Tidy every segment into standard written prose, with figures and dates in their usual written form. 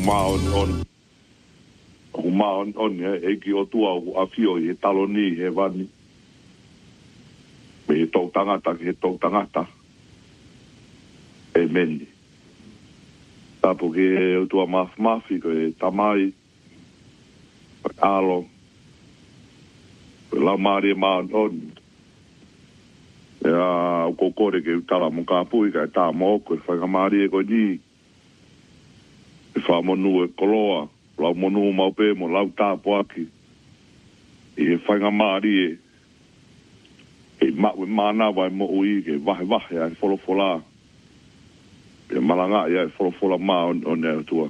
on e ki o tua a fio i taloni he vani. Me he tau tangata ki he tau tangata. E meni. Tapu ki he o tua mafi ko e tamai. Alo. La mari on. Ya o kokore ke utala mo ka pui ka ta mo ko fa mari e ko ni. E fa monu e koloa. Lau monu mau pe mo lau tāpo aki. I he whainga maari e mawe mana vai mo ui ke vahe ai wholofola. E malanga i ai wholofola maa o nea tua.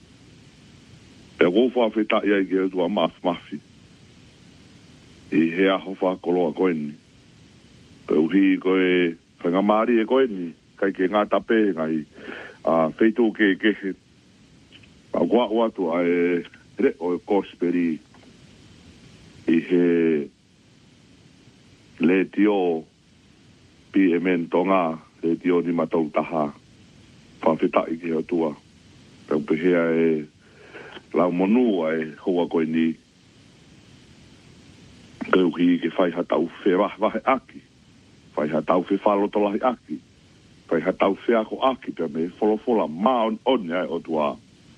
E gofa wheta i ai ke tua mafi. I he aho whakoloa koeni. Pe uhi koe whainga maari e koeni. Kai ke ngā tape ngai wheitu ke kehe. A wā tu ai re o kosperi i he le tio PMN tonga le tio ni matau taha whawhita i ke o tua pau pehea e lau monu ai hoa koe ni kau ki ke whai hatau whe wahe aki whai hatau whe whalotolahi aki whai hatau whe ako aki pia me wholofola maa on ai o tua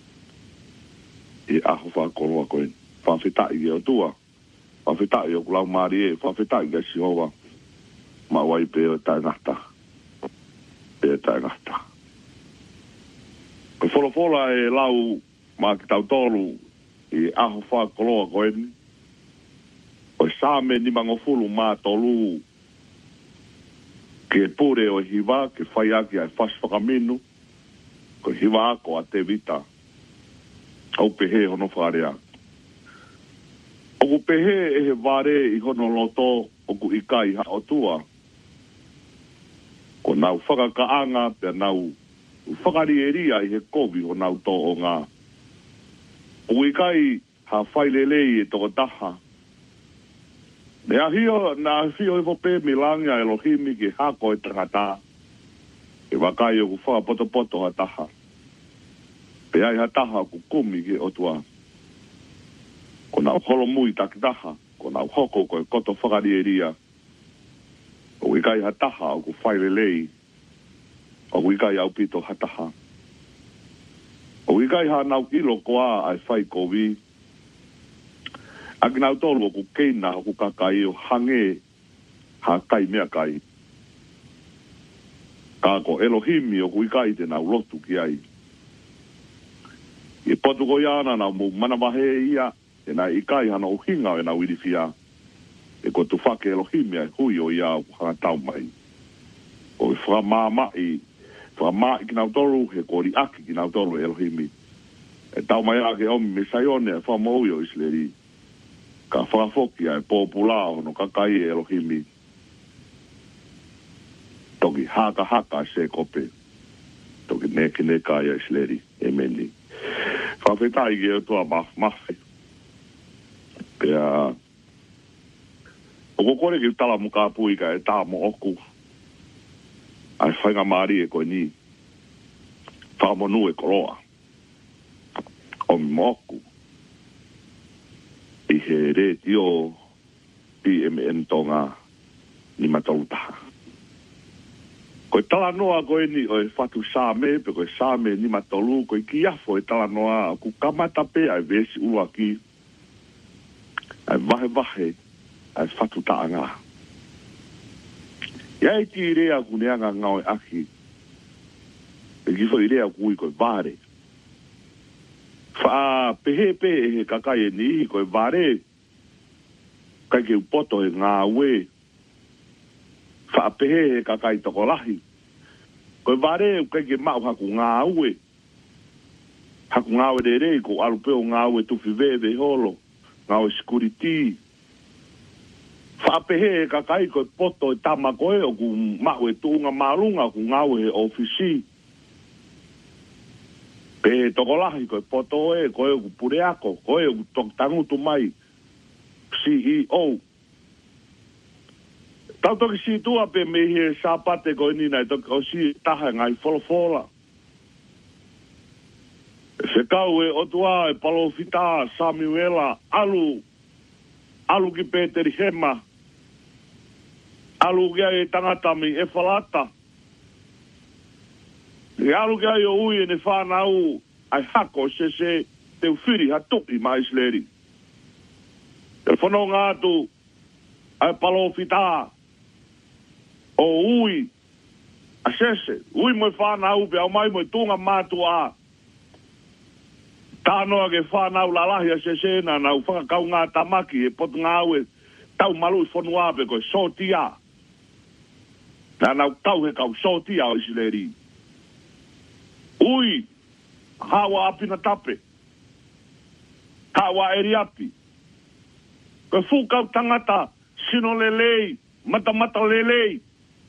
e aho whakoloa koe. Whawhetai e o tua. Whawhetai o kulau maari e. Whawhetai e si hoa. Ma wai pe o tai ngata. Pe o tai ngata. Ko wholofola e lau ma ki tau tolu e aho whakoloa koe ni. O sāme ni mangofulu ma tolu ke pure o hiwa ke whai aki ai whaswhakaminu. Ko hiwa ako a te vita. Au pehe hono wharea. Oku pehe e he ware i hono loto oku ikai ha o tua. Ko nau whakakaanga pia nau whakarieria i he kovi o nau to o ngā. Oku ikai ha whailelei e toko taha. Me ahio na ahio e vope milanga e lohimi ki hako e tangata. E wakai oku whakapoto ha taha. Pe ai hataha ku kumi ke o tua. Ko nau holo mui takitaha. Ko nau hoko ko e koto whakarieria. O ikai hataha o ku whailelei. O ikai au pito hataha. O ikai ha nau ilo koa ai whai kovi. Aki nau tolu o ku keina o ku kakai o hange ha kai mea kai. Kako Elohimi o ku ikai te nau lotu ki ai. I potu ko iana na mo mana wahe ia e na ikai hana o hinga e na wirifia e ko tu whake Elohimi ai hui o ia hana tau mai o i whamama ki nau toru he kori aki ki nau toru Elohimi e tau mai ake omi me saione e whamoi o isleri ka whakafoki ai popula o no kakai Elohimi toki haka se kope toki neka ia isleri e meni whawhetai ke o tua mafi. Pea o kokore ki tala mo ka puika e tā mo oku. Ai whainga maari e koe ni. Whamonu e koroa. O mi mo oku. I he re tio PMN tonga ni matautaha. Koe tala noa koe ni o e whatu sāme, pe koe sāme ni matolu, koe ki afo e tala noa, ku kamata pe ai vesi ua ki, ai vahe, ai whatu taanga. Ia e ti rea ku neanga ngau e aki, e kifo i rea kui koe vare. Wha pehe e he kakai e ni, koe vare, kai ke upoto e ngā ue, wha pehe he kakai toko lahi. Koe vare kai ke mau haku ngā ue. Haku ngā ue re ko alupeo ngā ue tuwhi veve holo. Ngā ue security. Wha pehe he kakai koe poto e tama koe o ku mau e tuunga marunga ku ngā ue he ofisi. Pehe toko lahi koe poto e koe o ku pureako. Koe o ku tangutu mai. CEO. Tau toki si tua pe me he sāpate koe ni nei toki o si taha ngai wholofola. Se kau e otua e palofita Samuela alu ki Peteri Hema alu kia e tangatami e falata e alu kia e o ui e ne whanau ai hako se te uwhiri ha tuki ma isleri e whanau ngātu ai palofita o ui a sese ui mo whanau pe au mai mo tunga mātua tānoa ke whanau lalahi a sese na nau whakakau ngā tamaki e potu ngā ue tau malu i whanua pe koe sotia na nau tau he kau sotia o isileri ui hawa apina tape hawa eri api koe fukau tangata sino lelei mata lelei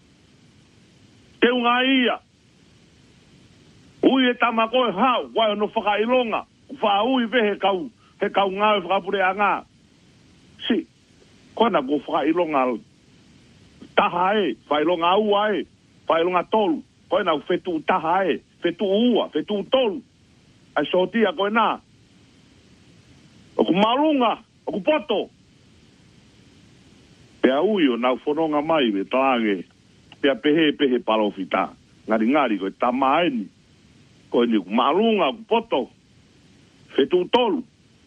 te unga ia ui e tamako e hau wai no whakailonga wha ui ve he kau ngā e whakapure a ngā si kona ko whakailonga taha e whailonga ua e whailonga tolu kona whetu taha e whetu ua whetu tolu ai sotia koe nā oku marunga oku poto pea ui o nau whanonga mai me tānge pea pehe palofita ngari koe tamaeni koe ni ku marunga ku poto whetu tolu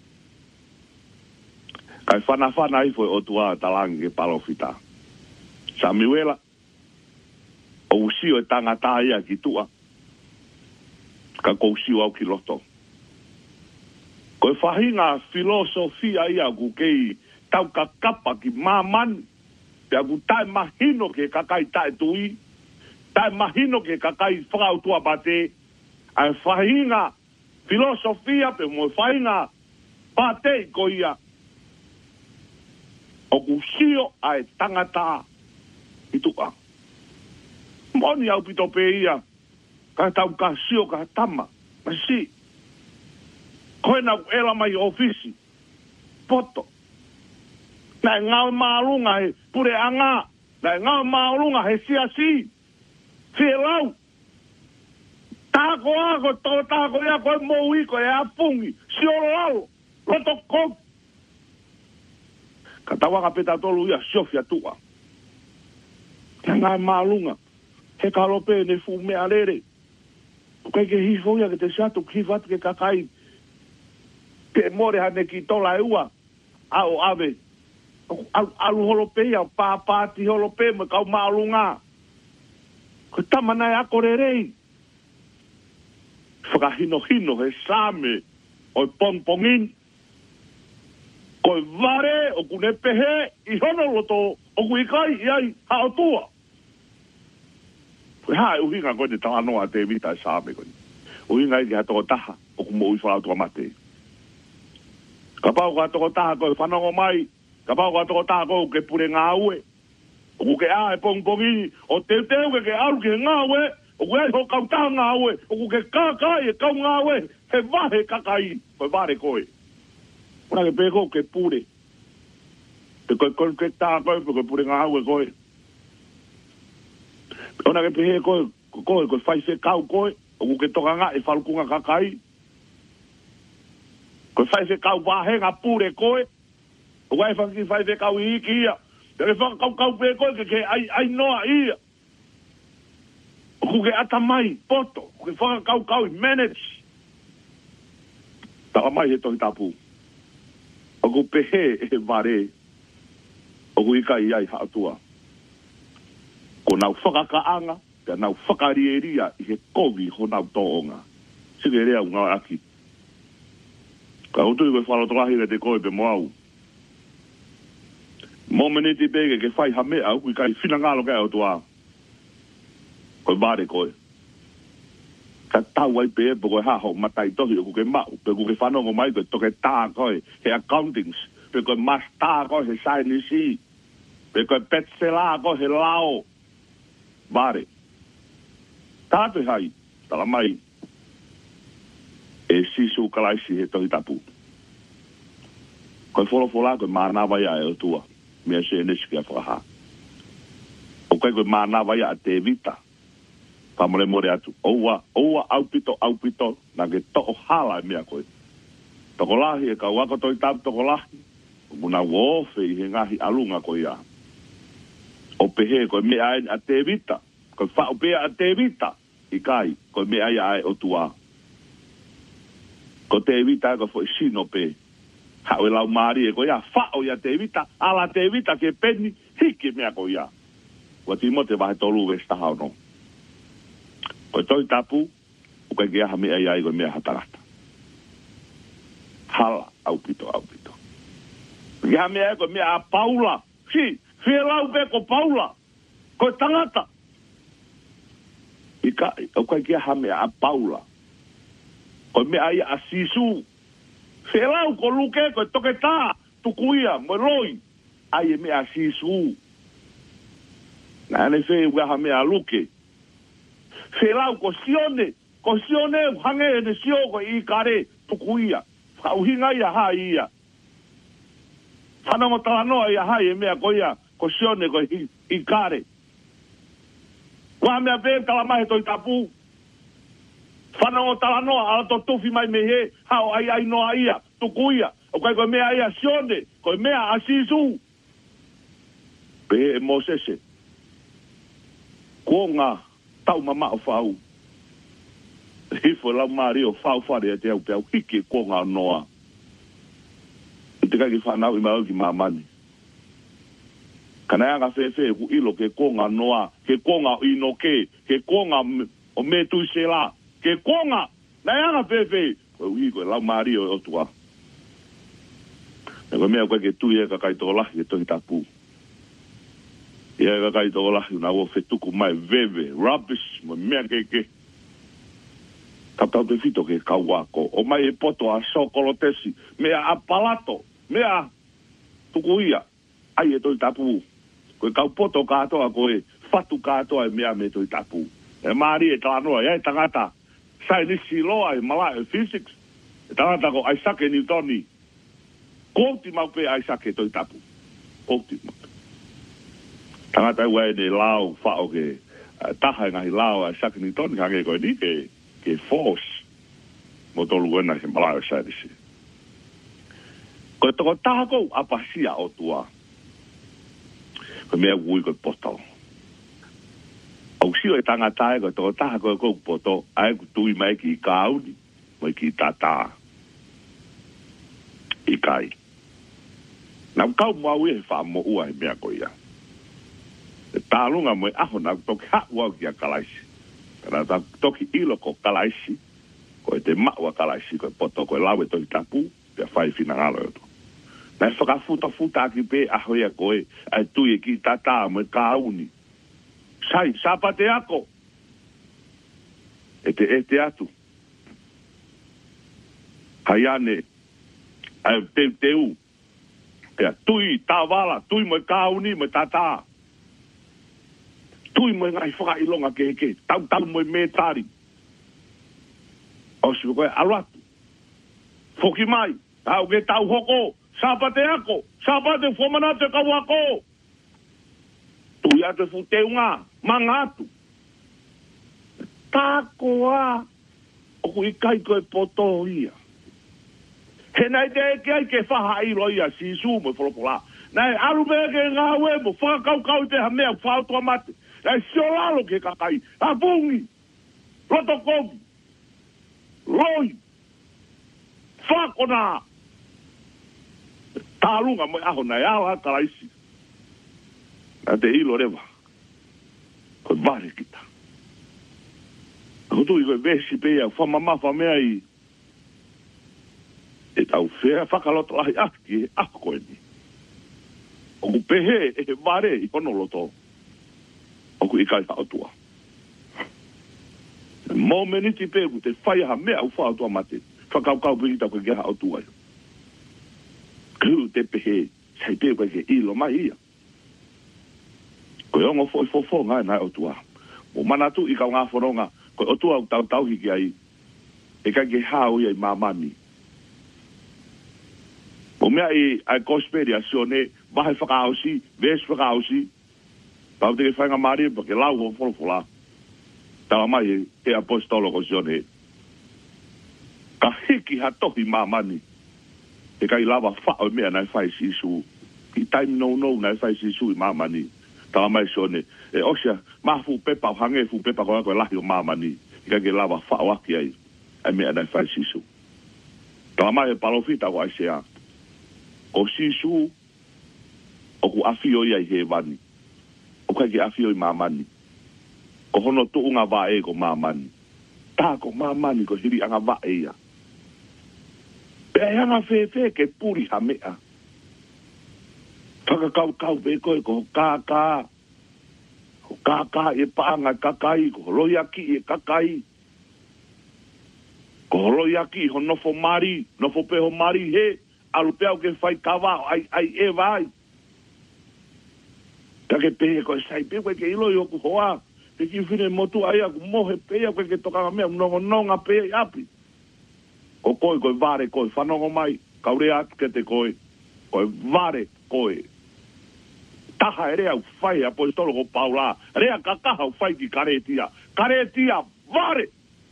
kai whana i foi o tua talangi ke palofita Samuela o usio e tangata ia ki tua ka ko usio au ki loto koe whahinga filosofia ia ku kei tau ka kapa ki mamani pea ku tae mahino ke kakai tae tui tae mahino ke kakai whakautua bate ai whahinga filosofia pe mo whahinga bate ko ia o kusio ai tangata i tuka moni au pito pe ia ka tau ka sio ka tama ma si koe na ela mai ofisi poto na ngau marunga he pure anga na ngau marunga he siasi filau tako ako to tako ya ko mo wi ko ya fungi sio lao loto ko katawa ka peta tolu ya sofia tua ngau marunga he kalope ne fu me alere ko ke hifo ya ke te sato kivat ke kakai ke more hane ki tola ua au ave alu holope ya pati holope me kau malunga ko tamana ya korerei whakahino he same o pongpongin ko vare o kune pehe i hono loto o kuikai iai haotua ko hae uhinga koe te tanganoa te vita e same koe uhinga i ki hatoko taha o kumo ui whalautua mate ka pau ka hatoko taha koe whanongo mai ka pau ka hatoko taha koe ke pure ngā ue o ke a e pongpongini o te ke aru ke ngā ue o ke ai ho kau taha ngā ue o ke kākai e kau ngā ue he vahe kakai koe vare koe una ke peko ke pure te koe ke taha koe pe koe pure ngā ue koe ona ke pehe koe whai se kau koe o ke toka ngā e whalukunga kakai koe whai se kau vahenga pure koe o wai whai se kau i iki ia te whakakau pe koe ke ai noa ia o ke ata mai poto o ke whakakau i manage taka mai he tohi tapu o ku pehe e vare o ku ikai ai haatua ko nau whakakaanga ka nau whakarieria i he kogi ho nau toonga sige rea unga aki ka utu i koe whalotorahi te koe pe moau momeniti pege ke whai hame au kui kai whina ngalo kai au tua koe vare koe ka tau ai pe po koe haho matai tohi o kuke mau pe kuke whanongo mai koe toke tā koe he accountings pe koe mas tā koe he sainisi pe koe petsela koe he lao vare tātu hai tala mai e sisu kalaisi he tohi tapu koe wholofola koe mānawa ia e o tua mea se neski a whakaha. O kai koe mānawa ia a te vita. Pamole more atu. Oua au pito, na ke to hala mea koe. Toko lahi e ka wako toi tapu toko lahi. Muna wofe i he ngahi alunga koe ia. O pehe koe mea ai a te vita. Koe whao pea a te vita. I kai, koe mea ai o tua. Ko te vita ko foi sino pe. Hau e lau maari e koe ia. Whao ia te vita. Ala te vita ke peni. Hiki mea koe ia. Wa timote vahe tolu vesta hao no. Koe toi tapu. Koe kia ha mea ai koe mea hatarata. Hala, au pito. Ia mea koe mea a Paula. Si, fie lau pe ko Paula. Koe tangata. Ika, au koe kia ha mea a Paula. Koe mea ai a Sisu. Fie lau ko luke koe toke tā. Tukuia, mo loi. Ai e mea a Sisu. Nā ane fie ua ha mea a luke. Fie lau ko sione. Ko sione hange e ne sio ko i kare tukuia. Whauhinga ia ha ia. Whanongo talanoa ia hai e mea ko ia. Ko sione ko i kare. Wa mea pe talamahe toi tapu. Whanongo talanoa ala to tufi mai me he. Hao ai noa ia. Tukuia. O kai ko mea ia sione. Ko mea asisu. Pe e Mosese. Ko ngā tau mama o whau. Hifo lau maari o whau whare a te au peau hiki ko ngā noa. Te kai ki whanau i mau ki mamani. Kana anga whewhe ku ilo ke ko ngā noa, ke ko ngā ino ke ko ngā o me tui se la, ke ko ngā, nai anga whewhe, koe ui koe lau maari o tua. E koe mea koe ke tui e ka kai tō lahi e tohi tapu. E ka kai tō lahi una o whetuku mai veve, rubbish, mo mea ke. Tapau te fito ke kauako. O mai e poto a sokolotesi. Mea a palato. Mea tukuia. Ai e toi tapu. Koe kau poto katoa koe. Fatu katoa e mea me toi tapu. E maari e talanoa. E tangata. Sai nisi loa e mala e physics. E tangata ko Isaac Newtoni. Kouti mau pe Isaac e toi tapu. Kouti mau. Tangata ua e ne lao whao ke. Taha e ngahi lao Isaac Newtoni. Kange koe ni ke force mo tolu wena se malao sa disi. Ko toko tako apasia o tua. Ko mea ui ko poto. Au sio e tanga tae ko toko tako ko poto ai ku tui mai ki kaudi, mai ki tata. I kai. Na kau mo ui e wha mo ua e mea ko ia. E tālunga mo e aho na toki ha ua ki a kalaisi. Kana ta toki ilo ko kalaisi, ko e te maua kalaisi, ko e poto, ko e lawe toi tapu, pe a whai whina ngalo e to. Nai whakafuta ki pe ahoia ko e, ai tui e ki tata mo e kauni. Sai, sapate ako. E te atu. Hai ane, ai te u. Pea tui, tā wala, tui mo e kauni, mo e tata. Tui mo ngai whaka ilonga ke tau mo me tari. O si koe alatu. Foki mai, tau ke tau hoko, sapate ako, sapate whomanate kawako. Tui ate futeunga, mangatu. Tākoa, oku ikai koe poto ia. He nei te eke ke whaha ilo ia si su mo wholopola. Nei aru mea ke ngā ue mo whakakau te hamea whautua mate. Ai siolalo ke kakai. A bungi. Roto kogi. Loi. Whakona. Tālunga mo aho nei ala karaisi. A te ilo rewa. Koe vare kita. Kotu i koe vesi pea. Whamamafa mea i. E tau whea whakaloto lahi aki. Ako e ni. Oku pehe e vare i kono loto. Oku i kai hautua. Mō meniti pēku te whai ha mea u whautua mate. Whakaukau pēkita koe kia hautua. Kau te pehe, sai pēku ke ilo mai ia. Koe ongo fo ngai nai autua. Mō manatu i kau ngā whoronga, koe otua u tau hiki ai. E kai ke hau ia i mamani. Mō mea i ai kosperi a sione, mahe whakausi, ves whakausi, pau te ke whainga maari, pa ke lau ho wholofola. tawa mai e apostolo ko sione ka hiki ha tohi mamani e kai lava fa o mea nai fai sisu i time no nai fai sisu i mamani tawa mai sione e osha mafu pepa hange fu pepa ko lahi o mamani i kai lava fa o aki ai ai mea nai fai sisu tawa mai e palofita ko ai sea o sisu o ku afio ia i he vani o kai ki afio i mamani ko hono tu unga va e ko mamani ta ko mamani ko hiri anga va e ia pe anga fe ke puri ha mea paka kau be ko kaka e panga kakai ko loiaki e kakai ko loiaki ho no fo pe ho mari he alu pe ke fai kava ai e vai ta ke pe ko sai pe ko ke ilo yo ku hoa te ki fine motu ai aku mohe pea koe ke toka mea nonga pea i api. Ko koe vare koe whanongo mai, kaure atu ke te koe vare koe. Taha e rea u whai apostolo ko Paula, rea kakaha u whai ki karetia vare.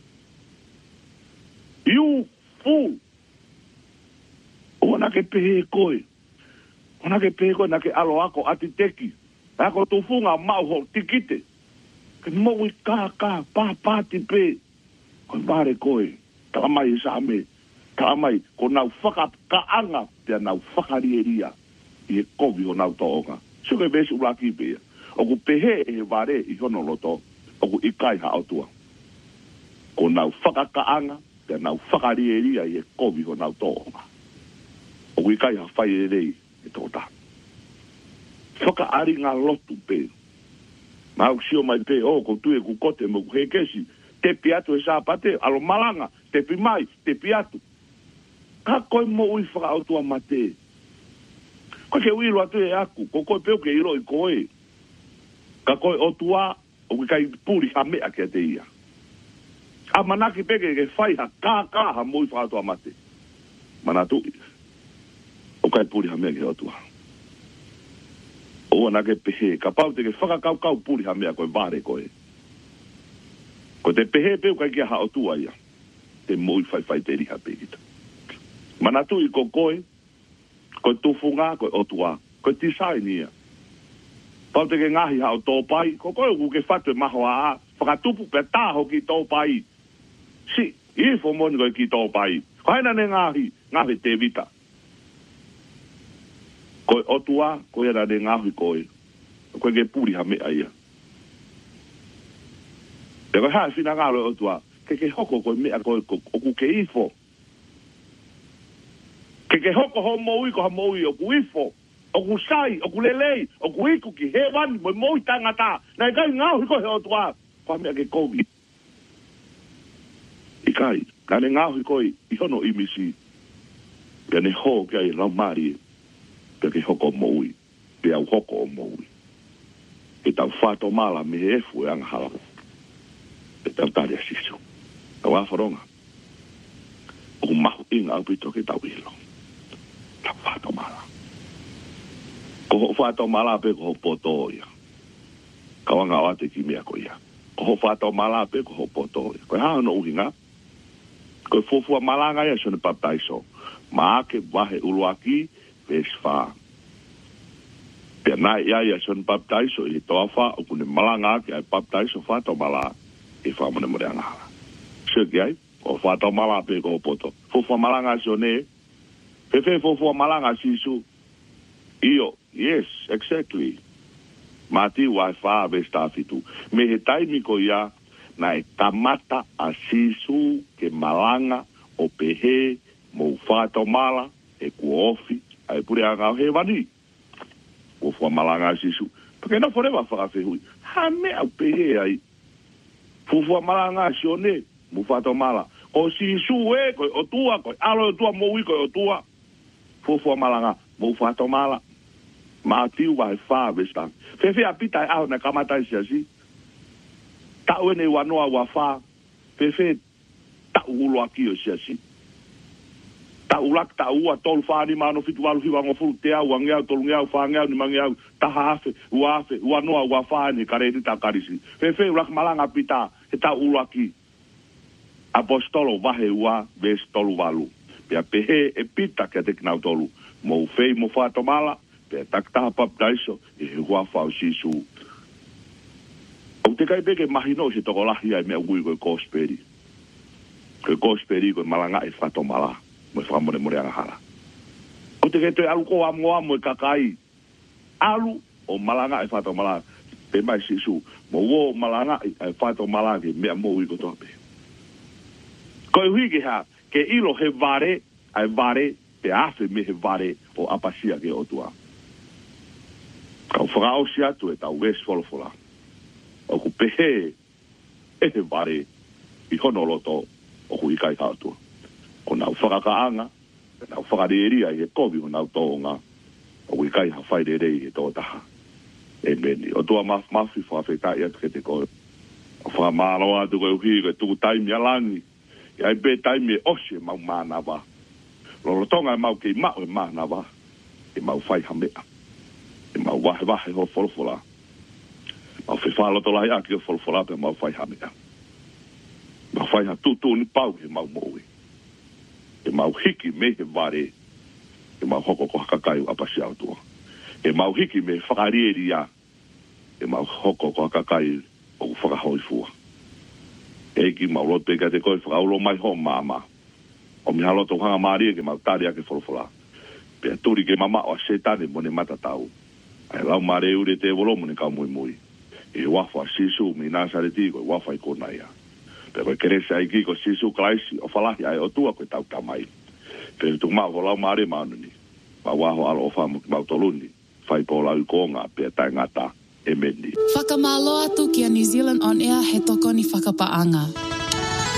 You fool. Ona ke pehe koe na ke alo ako ati teki. Ako tufunga mau ho tikite. Ke mo'i ka, pāti pē. Koe vare koe. Tā mai sa me. Tā mai, ko nau whakakaanga te nau whakarieria. I e kovi o nau toonga. Suke besi ulaki pē. Oku pehe e vare i hono loto. Oku ikai haotua. Ko nau whakakaanga te nau whakarieria i e kovi o nau toonga. Oku ikai ha whai e rei e tōta. Whakaari ngā lotu pē. Mau sio mai pe ko tu e ku kote mo ku hekesi te piatu e sa pate alo malanga te pi mai te piatu ka koi mo ui whaka autua mate ko ke uilo atu e aku ko koi peo ke ilo i koe ka koi otua o kai puri ha mea ke te ia a manaki peke ke whai ha ka mo ui whaka autua mate manatu o kai puri ha mea ke otua o na ke pehe ka pau te ke whakakau puri ha mea koe vare koe ko te pehe peo kai kia hao tua ia te moi whai te riha pekita manatu i ko koe tufunga koe otua koe tisai nia pau te ke ngahi hao tōpai ko koe ku ke whatu e maho a whakatupu pe tāho ki tōpai si i fo moni koe ki tōpai ko haina ne ngahi te vita koe otua, koe era ne ngahui koe. Koe ke puri ha mea ia. Te koe haa whina ngālo otua, ke hoko koe mea koe oku ke ifo. Ke hoko ho moui ko ha moui oku ifo. Oku sai, oku lelei, oku iku ki he wani, moi moui tangata. Nai kai ngahui koe otua, koe mea ke kovi. Ikai, kane ngahui koe i hono imisi. Kane ho kai lau mari ke hoko moui, pe au hoko o moui. E tau whato mala me efu e anga hala. E tau tari a sisu. Tau awharonga. O mahu inga au pito ke tau ilo. Tau whato mala. Ko whato mala pe ko poto ia. Kawanga wate ki mea ko ia. Ko whato mala pe ko poto ia. Ko haa no uhinga. Ko fofua malanga ia sone paptaiso. Maake wahe uluaki Vesfa. Pena ia son baptaiso i toafa o kune malanga ki ai baptaiso fato mala e fa mone more anga. Seki ai o fato mala pe ko poto. Fofa malanga sone. Fefe fofa malanga sisu. Io, yes, exactly. Mati wifi vesta fitu. Me he taimi ko ia na e tamata a sisu ke malanga o pehe mo fato mala e kuofi ai pure anga he vani o fo malanga sisu porque não foreva whakawhi hui ha me au pehe ai fufu malanga sione mu fato mala o sisu e ko o tua ko alo tua mo wi ko o tua fufu malanga mu fato mala ma tiu vai fa vesta fefe apita au na kamata si ta wene wanoa wa fa fefe ta ulo aki o si ta ulak ta ua tol fani mano fitu walu fi wango fu te au ngea tol ngea fa ngea ni mangea ta hafe ua noa ua fani kare ta karisi fefe ulak malanga pita he ta ulaki apostolo vahe ua vestolu valu pia pehe e pita ke te knau tolu mo fei mo fato mala pia takta paptaiso e hua fau sisu o te kai peke mahino se toko lahi ai mea ui koe kosperi koe malanga e fato mala mo e whamone more angahara o te kai toi alu ko amoa mo e kakai alu o malanga e fato mala pe mai sisu mo wo malanga e fato mala ke mea mo ui ko tope ko hui ke ha ke ilo he vare ai vare te afe me he vare o apasia ke o tua ka whakao si atu e tau wes wholofola o ku pehe e he vare i hono loto o ku ikai ka atua o nau whakakaanga nau whakareeria i he kovi o nau toonga o ku ikai ha whaire rei e tō taha e meni o tua mafi whawhetai atu ke te koe o whakamaro atu koe uhi koe tuku taimi alangi ai be taimi e ose mau mana wa lolo tonga mau ke mau e mana wa e mau fai hamea e mau wahe ho folfola mau whewhalo to lahi aki o folfola pe mau fai hamea mau fai ha tutu ni pau he mau moe e mau hiki me he vare e mau hoko ko hakakai apasi autua e mau hiki me whakarieria e mau hoko ko hakakai o whakahoi fua e ki mau lote ka te koe whakaulo mai ho mama. O mi haloto hanga maria ke mau tari ake wholofola. Pea turi ke mama o setane mo ne matatau. Ai lau mare ure te wolo mo ne kau mui mui. E wafwa sisu mi nasareti koe wafwa i kona ia. Pea koe kerese ai ki ko sisu klaisi o whalahi ai o tua koe tau tamai. Pea tu mau ho lau mare maununi. Ma waho alo o whamu ki mau toluni. Whai po lau i konga pea tai ngata. Whakamalo atu ki a New Zealand On Air he toko ni whakapaanga.